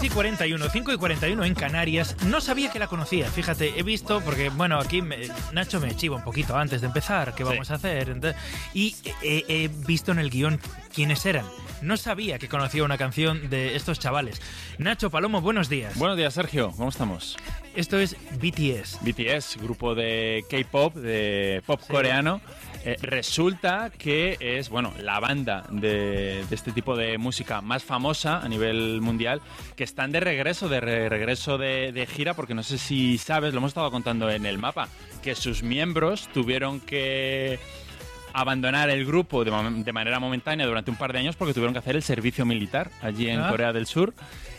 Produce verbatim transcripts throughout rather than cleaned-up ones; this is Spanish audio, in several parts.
y cuarenta y uno, cinco y cuarenta y uno en Canarias. No sabía que la conocía, fíjate, he visto, porque bueno, aquí me, Nacho me chiva un poquito antes de empezar, qué vamos sí. a hacer, entonces, y he, he visto en el guión quiénes eran. No sabía que conocía una canción de estos chavales. Nacho Palomo, buenos días. Buenos días, Sergio, ¿cómo estamos? Esto es B T S. B T S, grupo de K-pop, de pop sí. coreano. Eh, resulta que es, bueno, la banda de, de este tipo de música más famosa a nivel mundial, que están de regreso, de re- regreso de, de gira, porque no sé si sabes, lo hemos estado contando en el mapa, que sus miembros tuvieron que abandonar el grupo de, de manera momentánea durante un par de años porque tuvieron que hacer el servicio militar allí en ah. Corea del Sur.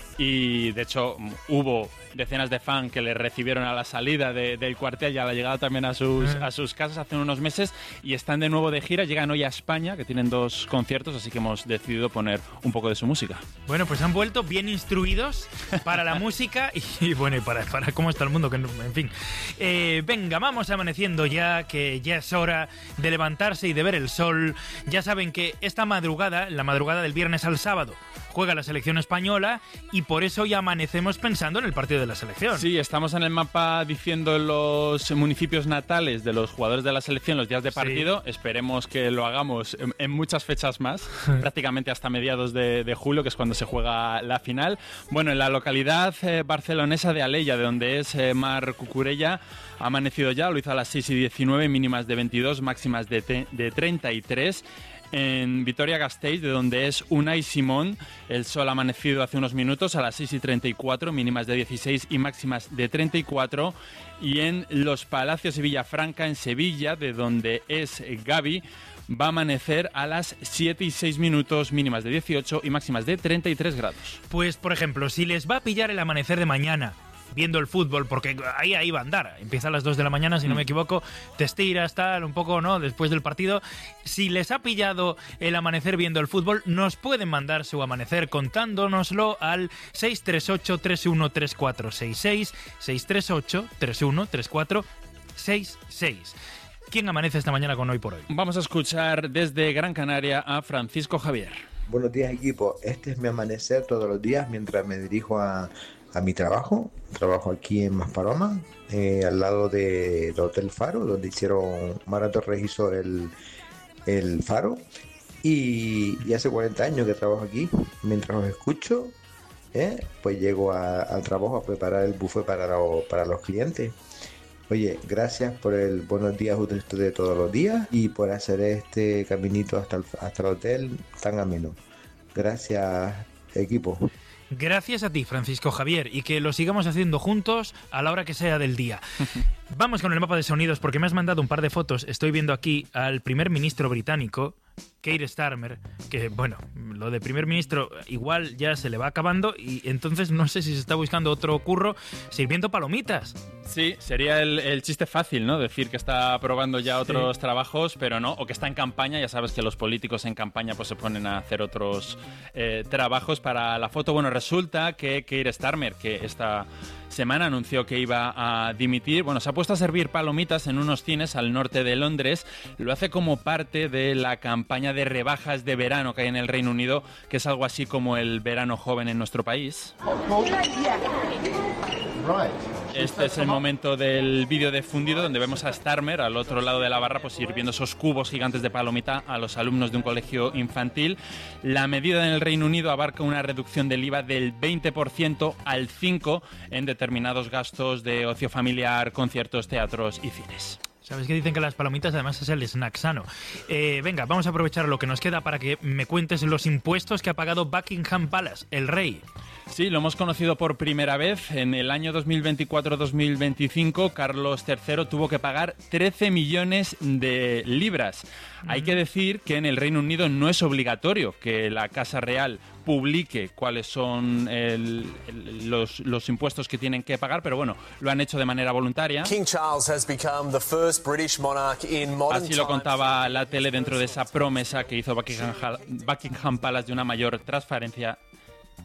Y de hecho hubo decenas de fans que le recibieron a la salida de, del cuartel y a la llegada también a sus, a sus casas hace unos meses, y están de nuevo de gira. Llegan hoy a España, que tienen dos conciertos, así que hemos decidido poner un poco de su música. Bueno, pues han vuelto bien instruidos para la música y, y bueno, y para, para cómo está el mundo, que en fin. Eh, venga, vamos amaneciendo ya, que ya es hora de levantarse y de ver el sol. Ya saben que esta madrugada, la madrugada del viernes al sábado, juega la selección española y por eso ya amanecemos pensando en el partido de la selección. Sí, estamos en el mapa diciendo los municipios natales de los jugadores de la selección los días de partido. Sí. Esperemos que lo hagamos en, en muchas fechas más, prácticamente hasta mediados de, de julio, que es cuando se juega la final. Bueno, en la localidad eh, barcelonesa de Alella, de donde es eh, Mar Cucurella, ha amanecido ya, lo hizo a las seis y diecinueve, mínimas de veintidós, máximas de, te, de treinta y tres. En Vitoria-Gasteiz, de donde es Unai Simón, el sol ha amanecido hace unos minutos a las seis y treinta y cuatro, mínimas de dieciséis y máximas de treinta y cuatro. Y en Los Palacios y Villafranca, en Sevilla, de donde es Gaby, va a amanecer a las siete y seis minutos, mínimas de dieciocho y máximas de treinta y tres grados. Pues, por ejemplo, si les va a pillar el amanecer de mañana viendo el fútbol, porque ahí, ahí va a andar, empieza a las dos de la mañana, si no me equivoco, te estiras, tal, un poco, ¿no?, después del partido. Si les ha pillado el amanecer viendo el fútbol, nos pueden mandar su amanecer contándonoslo al seis tres ocho, tres uno tres cuatro seis seis, seis tres ocho, tres uno tres cuatro seis seis. ¿Quién amanece esta mañana con Hoy por Hoy? Vamos a escuchar desde Gran Canaria a Francisco Javier. Buenos días, equipo. Este es mi amanecer todos los días mientras me dirijo a a mi trabajo. Trabajo aquí en Maspalomas, eh, al lado del de Hotel Faro, donde hicieron Mara Torres hizo el, el Faro, y, y hace cuarenta años que trabajo aquí. Mientras os escucho, eh, pues llego a, al trabajo a preparar el buffet para, lo, para los clientes. Oye, gracias por el buenos días de todos los días y por hacer este caminito hasta el, hasta el hotel tan ameno. Gracias, equipo. Gracias a ti, Francisco Javier, y que lo sigamos haciendo juntos a la hora que sea del día. Vamos con el mapa de sonidos, porque me has mandado un par de fotos. Estoy viendo aquí al primer ministro británico, Keir Starmer, que, bueno, lo de primer ministro igual ya se le va acabando y entonces no sé si se está buscando otro curro sirviendo palomitas. Sí, sería el, el chiste fácil, ¿no? Decir que está probando ya otros sí. trabajos, pero no, o que está en campaña. Ya sabes que los políticos en campaña pues se ponen a hacer otros eh, trabajos para la foto. Bueno, resulta que Keir Starmer, que esta semana anunció que iba a dimitir, bueno, se ha puesto a servir palomitas en unos cines al norte de Londres. Lo hace como parte de la campaña de rebajas de verano que hay en el Reino Unido, que es algo así como el verano joven en nuestro país. Este es el momento del vídeo difundido donde vemos a Starmer al otro lado de la barra pues sirviendo esos cubos gigantes de palomita a los alumnos de un colegio infantil. La medida en el Reino Unido abarca una reducción del I V A del veinte por ciento al cinco por ciento en determinados gastos de ocio familiar, conciertos, teatros y cines. ¿Sabes que dicen que las palomitas además es el snack sano? Eh, venga, vamos a aprovechar lo que nos queda para que me cuentes los impuestos que ha pagado Buckingham Palace, el rey. Sí, lo hemos conocido por primera vez. En el año dos mil veinticuatro dos mil veinticinco, Carlos tercero tuvo que pagar trece millones de libras. Mm. Hay que decir que en el Reino Unido no es obligatorio que la Casa Real publique cuáles son el, el, los, los impuestos que tienen que pagar, pero bueno, lo han hecho de manera voluntaria. King Charles has become the first British monarch in modern Así lo contaba la tele dentro de esa promesa que hizo Buckingham, Buckingham Palace de una mayor transparencia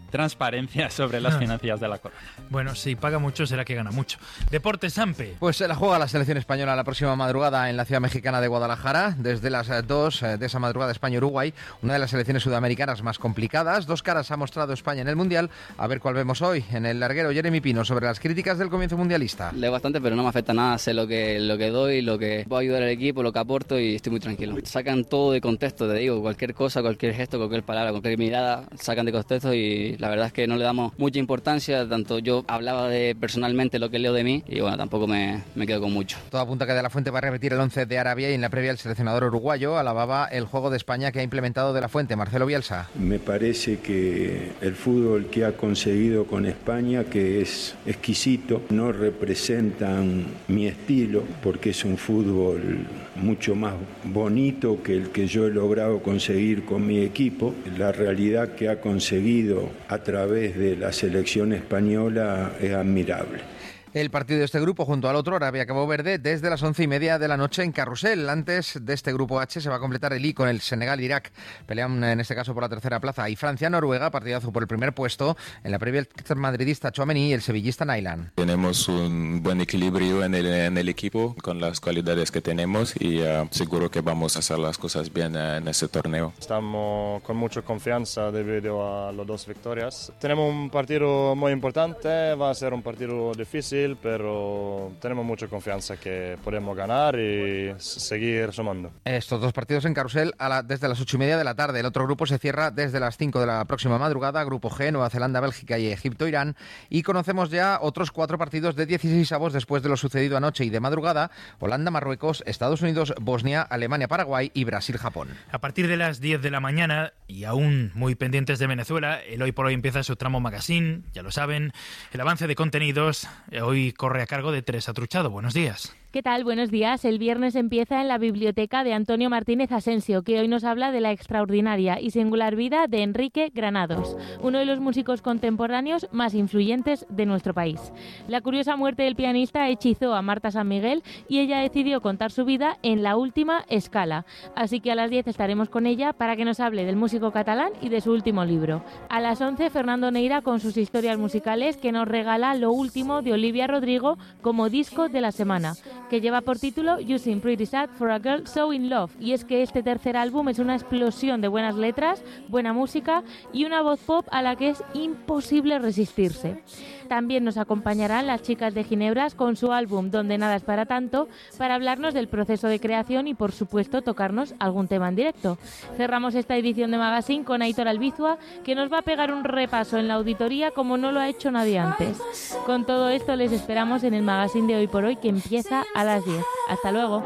transparencia sobre las finanzas de la Corona. Bueno, si paga mucho será que gana mucho. Deportes, Sampe. Pues se la juega la selección española la próxima madrugada en la ciudad mexicana de Guadalajara, desde las dos de esa madrugada España-Uruguay, una de las selecciones sudamericanas más complicadas. Dos caras ha mostrado España en el Mundial, a ver cuál vemos hoy. En el larguero, Jeremy Pino, sobre las críticas del comienzo mundialista. Leo bastante, pero no me afecta nada, sé lo que, lo que doy, lo que puedo ayudar al equipo, lo que aporto y estoy muy tranquilo. Sacan todo de contexto, te digo, cualquier cosa, cualquier gesto, cualquier palabra, cualquier mirada, sacan de contexto y la verdad es que no le damos mucha importancia, tanto yo hablaba de personalmente lo que leo de mí y bueno, tampoco me, me quedo con mucho. Todo apunta que De La Fuente va a repetir el once de Arabia y en la previa el seleccionador uruguayo alababa el juego de España que ha implementado De La Fuente. Marcelo Bielsa. Me parece que el fútbol que ha conseguido con España, que es exquisito, no representan mi estilo porque es un fútbol mucho más bonito que el que yo he logrado conseguir con mi equipo. La realidad que ha conseguido a través de la selección española es admirable. El partido de este grupo junto al otro, Arabia-Cabo Verde, desde las once y media de la noche en Carrusel. Antes de este grupo H se va a completar el I con el Senegal-Irak. Pelean en este caso por la tercera plaza. Y Francia-Noruega, partidazo por el primer puesto. En la previa el madridista Tchouaméni y el sevillista Nainggolan. Tenemos un buen equilibrio en el, en el equipo con las cualidades que tenemos y uh, seguro que vamos a hacer las cosas bien uh, en ese torneo. Estamos con mucha confianza debido a las dos victorias. Tenemos un partido muy importante, va a ser un partido difícil, pero tenemos mucha confianza que podemos ganar y seguir sumando. Estos dos partidos en Carrusel a la, desde las ocho y media de la tarde. El otro grupo se cierra desde las cinco de la próxima madrugada. Grupo G, Nueva Zelanda, Bélgica y Egipto-Irán. Y conocemos ya otros cuatro partidos de dieciséis avos después de lo sucedido anoche y de madrugada. Holanda, Marruecos, Estados Unidos, Bosnia, Alemania, Paraguay y Brasil, Japón. A partir de las diez de la mañana, y aún muy pendientes de Venezuela, el Hoy por Hoy empieza su tramo magazine, ya lo saben. El avance de contenidos hoy corre a cargo de Teresa Truchado. Buenos días. ¿Qué tal? Buenos días. El viernes empieza en la biblioteca de Antonio Martínez Asensio, que hoy nos habla de la extraordinaria y singular vida de Enrique Granados, uno de los músicos contemporáneos más influyentes de nuestro país. La curiosa muerte del pianista hechizó a Marta San Miguel y ella decidió contar su vida en La Última Escala. Así que a las diez estaremos con ella para que nos hable del músico catalán y de su último libro. A las once, Fernando Neira con sus historias musicales, que nos regala lo último de Olivia Rodrigo como disco de la semana, que lleva por título You Seem Pretty Sad for a Girl So In Love. Y es que este tercer álbum es una explosión de buenas letras, buena música y una voz pop a la que es imposible resistirse. También nos acompañarán las chicas de Ginebras con su álbum Donde Nada Es Para Tanto, para hablarnos del proceso de creación y por supuesto tocarnos algún tema en directo. Cerramos esta edición de Magazine con Aitor Albizua, que nos va a pegar un repaso en la auditoría como no lo ha hecho nadie antes. Con todo esto les esperamos en el Magazine de Hoy por Hoy, que empieza a las diez. Hasta luego.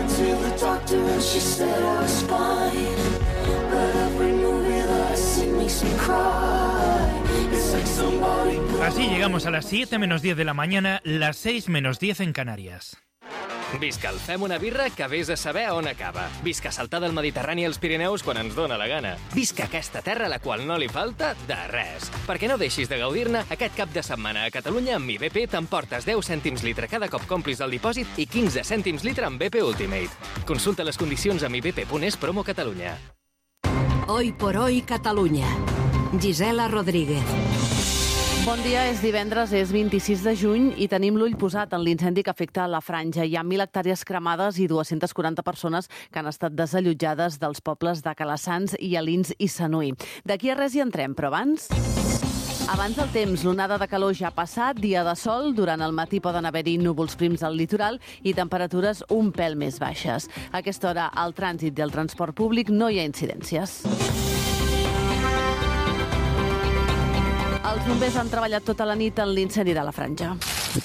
Así llegamos a las siete menos diez de la mañana, las seis menos diez en Canarias. Visca el Fem una birra que vés a saber on acaba. Visca saltar del Mediterrani als Pirineus quan ens dóna la gana. Visca aquesta terra a la qual no li falta de res. Perquè no deixis de gaudir-ne, aquest cap de setmana a Catalunya amb Mi B P t'emportes deu cèntims litre cada cop complis el dipòsit i quinze cèntims litre amb B P Ultimate. Consulta les condicions a mi b p punt es promo Catalunya. Hoy por hoy Catalunya. Gisela Rodríguez. Bon dia, és divendres, és vint-i-sis de juny i tenim l'ull posat en l'incendi que afecta la Franja. Hi ha mil hectàrees cremades i dues-centes quaranta persones que han estat desallotjades dels pobles de Calassans i Alins i Sanui. D'aquí a res hi entrem, però abans... Abans del temps, l'onada de calor ja ha passat, dia de sol, durant el matí poden haver-hi núvols prims al litoral i temperatures un pèl més baixes. A aquesta hora, al trànsit i al transport públic no hi ha incidències. Els bombers han treballat tota la nit en l'incendi de la Franja.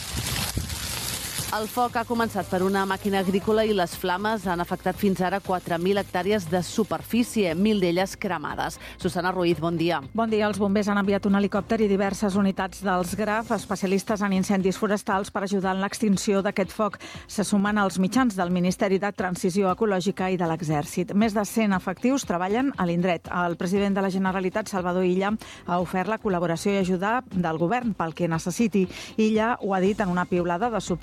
El foc ha començat per una màquina agrícola i les flames han afectat fins ara quatre mil hectàrees de superfície, mil d'elles cremades. Susana Ruiz, bon dia. Bon dia. Els bombers han enviat un helicòpter i diverses unitats dels Graf, especialistes en incendis forestals, per ajudar en l'extinció d'aquest foc. Se sumen als mitjans del Ministeri de Transició Ecològica i de l'Exèrcit. Més de cent efectius treballen a l'indret. El president de la Generalitat, Salvador Illa, ha ofert la col·laboració i ajuda del govern pel que necessiti. Illa ho ha dit en una piulada de suport al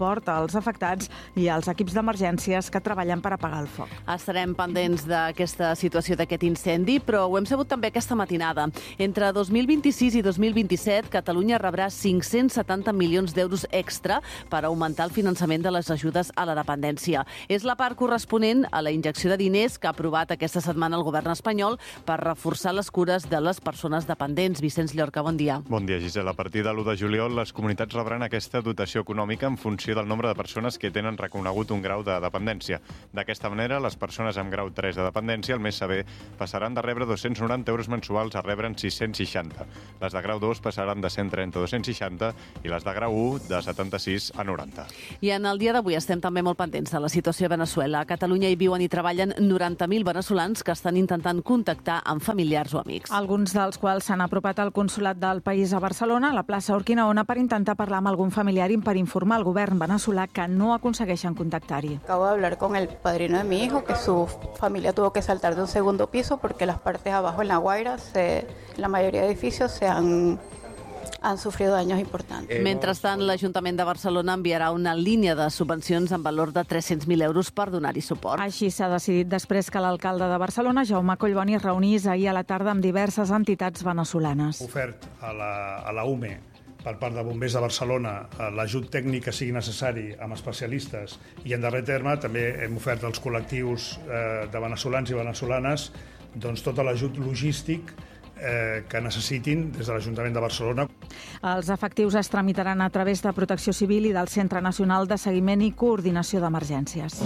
als afectats i als equips d'emergències que treballen per apagar el foc. Estarem pendents d'aquesta situació d'aquest incendi, però ho hem sabut també aquesta matinada. Entre dos mil vint-i-sis i dos mil vint-i-set, Catalunya rebrà cinc-cents setanta milions d'euros extra per augmentar el finançament de les ajudes a la dependència. És la part corresponent a la injecció de diners que ha aprovat aquesta setmana el govern espanyol per reforçar les cures de les persones dependents. Vicenç Llorca, bon dia. Bon dia, Gisela. A partir de l'u de juliol, les comunitats rebran aquesta dotació econòmica en funció del nombre de persones que tenen reconegut un grau de dependència. D'aquesta manera, les persones amb grau tres de dependència el mes sever passaran de rebre dos-cents noranta euros mensuals a rebre'n sis-cents seixanta. Les de grau dos passaran de cent trenta a dos-cents seixanta i les de grau u de setanta-sis a noranta. I en el dia d'avui estem també molt pendents de la situació a Veneçuela. A Catalunya hi viuen i treballen noranta mil veneçolans que estan intentant contactar amb familiars o amics. Alguns dels quals s'han apropat al consolat del país a Barcelona, a la plaça Urquinaona, per intentar parlar amb algun familiar i per informar al govern veneçolà que no aconsegueixen contactar-hi. Acabo de hablar con el padrino de mi hijo, que su familia tuvo que saltar de un segundo piso porque las partes abajo en La Guaira, se, la mayoría de edificios se han... han sufrido daños importantes. Mentrestant, l'Ajuntament de Barcelona enviarà una línia de subvencions en valor de tres-cents mil euros per donar-hi suport. Així s'ha decidit després que l'alcalde de Barcelona, Jaume Collboni, es reunís ahir a la tarda amb diverses entitats venezolanes. Ofert a la, a la U M E per part de Bombers de Barcelona l'ajut tècnic que sigui necessari amb especialistes i, en darrer terme, també hem ofert als col·lectius eh, de venezolans i venezolanes doncs, tot l'ajut logístic Eh, que necessitin des de l'Ajuntament de Barcelona. Els efectius es tramitaran a través de Protecció Civil i del Centre Nacional de Seguiment i Coordinació d'Emergències.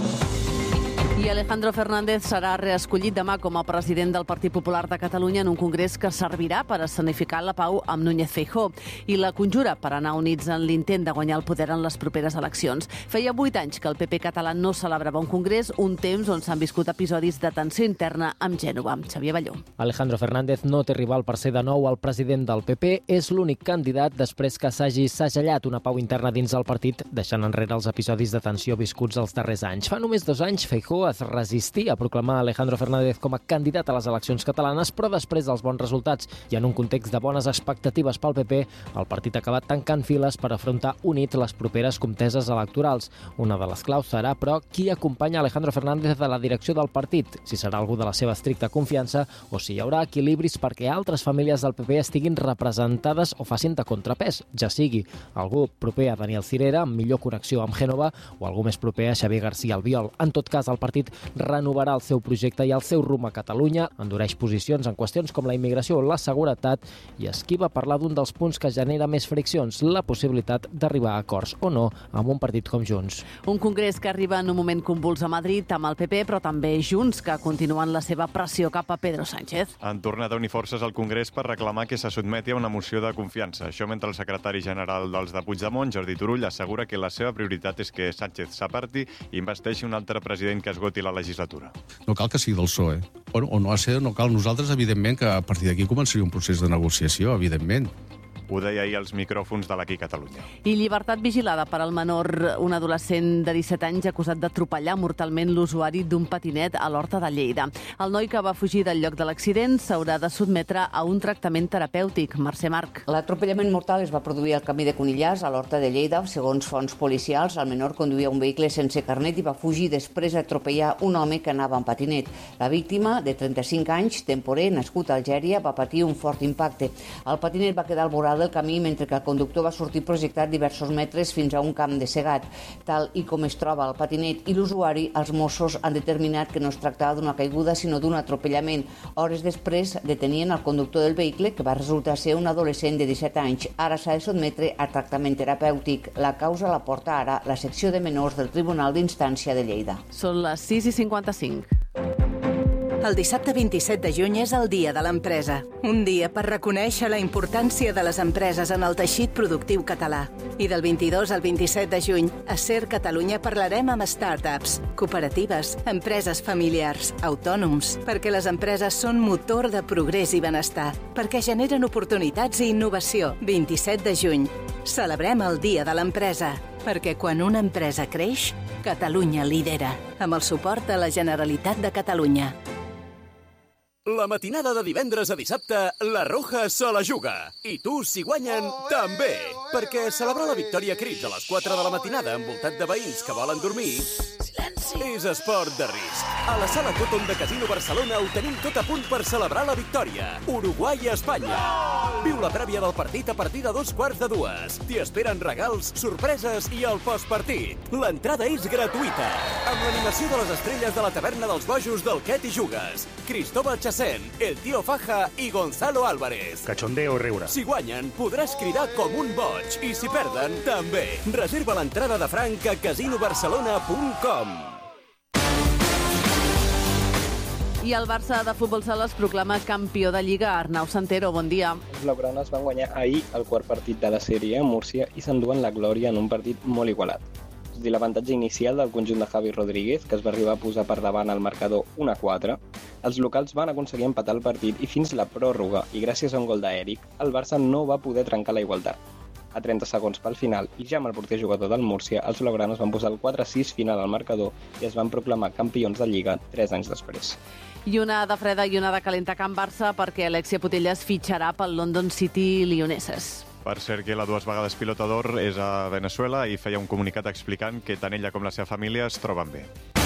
I Alejandro Fernández serà reescollit demà com a president del Partit Popular de Catalunya en un congrés que servirà per escenificar la pau amb Núñez Feijóo i la conjura per anar units en l'intent de guanyar el poder en les properes eleccions. Feia vuit anys que el P P català no celebrava un congrés, un temps on s'han viscut episodis de tensió interna amb Gènova. Xavier Balló. Alejandro Fernández no té rival per ser de nou el president del P P. És l'únic candidat després que s'hagi segellat una pau interna dins el partit, deixant enrere els episodis de tensió viscuts els darrers anys. Fa només dos anys, Feijóo es resistir a proclamar Alejandro Fernández com a candidat a les eleccions catalanes, però després dels bons resultats i en un context de bones expectatives pel P P, el partit ha acabat tancant files per afrontar unit les properes conteses electorals. Una de les claus serà, però, qui acompanya Alejandro Fernández de la direcció del partit, si serà algú de la seva estricta confiança o si hi haurà equilibris perquè altres famílies del P P estiguin representades o facin de contrapès, ja sigui algú proper a Daniel Cirera, amb millor connexió amb Gènova, o algú més proper a Xavier García Albiol. En tot cas, el partit renovarà el seu projecte i el seu rumb a Catalunya, endureix posicions en qüestions com la immigració o la seguretat i esquiva parlar d'un dels punts que genera més friccions, la possibilitat d'arribar a acords o no amb un partit com Junts. Un congrés que arriba en un moment convuls a Madrid amb el P P, però també Junts, que continuen la seva pressió cap a Pedro Sánchez. Han tornat a unir forces al Congrés per reclamar que se sotmeti a una moció de confiança. Això mentre el secretari general dels de Puigdemont, Jordi Turull, assegura que la seva prioritat és que Sánchez s'aparti i investeixi un altre president que esgoti la legislatura. No cal que sigui del P S O E, o, o no ha de ser, no cal. Nosaltres, evidentment, que a partir d'aquí començaria un procés de negociació, evidentment. Ho deia ahir als micròfons de l'Aquí Catalunya. I llibertat vigilada per al menor, un adolescent de disset anys acusat d'atropellar mortalment l'usuari d'un patinet a l'Horta de Lleida. El noi que va fugir del lloc de l'accident s'haurà de sotmetre a un tractament terapèutic. Mercè Marc. L'atropellament mortal es va produir al camí de Conillars, a l'Horta de Lleida. Segons fonts policials, el menor conduïa un vehicle sense carnet i va fugir després d'atropellar un home que anava en patinet. La víctima, de trenta-cinc anys, temporer, nascut a Algèria, va patir un fort impacte. El patinet va quedar al voral del camí mentre que el conductor va sortir projectat diversos metres fins a un camp de segat. Tal i com es troba el patinet i l'usuari, els Mossos han determinat que no es tractava d'una caiguda sinó d'un atropellament. Hores després detenien el conductor del vehicle, que va resultar ser un adolescent de disset anys. Ara s'ha de sotmetre a tractament terapèutic. La causa la porta ara la secció de menors del Tribunal d'Instància de Lleida. Són les sis i cinquanta-cinc. El dissabte vint-i-set de juny és el Dia de l'Empresa. Un dia per reconèixer la importància de les empreses en el teixit productiu català. I del vint-i-dos al vint-i-set de juny, a SER Catalunya parlarem amb startups, cooperatives, empreses familiars, autònoms, perquè les empreses són motor de progrés i benestar, perquè generen oportunitats i innovació. vint-i-set de juny. Celebrem el Dia de l'Empresa, perquè quan una empresa creix, Catalunya lidera, amb el suport de la Generalitat de Catalunya. La matinada de divendres a dissabte, la Roja se la juga. I tu, si guanyen, també. Perquè celebrar la victòria a crits a les quatre de la matinada envoltat de veïns que volen dormir és esport de risc. A la sala Cotton de Casino Barcelona ho tenim tot a punt per celebrar la victòria. Uruguai-Espanya. Viu la prèvia del partit a partir de dos quarts de dues. T'hi esperen regals, sorpreses i el postpartit. L'entrada és gratuïta. Amb l'animació de les estrelles de la taverna dels bojos del Quet i Jugues. Cristóbal Chacén, el Tío Faja i Gonzalo Álvarez. Cachondeo i riure. Si guanyen, podràs cridar com un boig. I si perden, també. Reserva l'entrada de franc a casino barcelona punt com. I el Barça de futbol sala es proclama campió de Lliga. Arnau Santero, bon dia. Els blaugranes van guanyar ahir el quart partit de la sèrie a Múrcia i s'enduen la glòria en un partit molt igualat. És a dir, l'avantatge inicial del conjunt de Javi Rodríguez, que es va arribar a posar per davant al marcador un a quatre, els locals van aconseguir empatar el partit i fins la pròrroga, i gràcies a un gol d'Eric, el Barça no va poder trencar la igualtat. A trenta segons pel final, i ja amb el porter jugador del Múrcia, els blaugranes van posar el quatre a sis final al marcador i es van proclamar campions de Lliga tres anys després. I una de freda i una de calenta Can Barça perquè Alexia Putellas fitxarà pel London City Lionesses. Per cert, que la dues vegades pilota d'or és a Venezuela i feia un comunicat explicant que tant ella com la seva família es troben bé.